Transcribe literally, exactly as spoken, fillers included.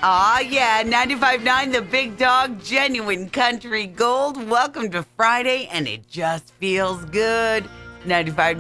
Aw, yeah, ninety-five point nine The Big Dog, genuine country gold. Welcome to Friday, and it just feels good. ninety-five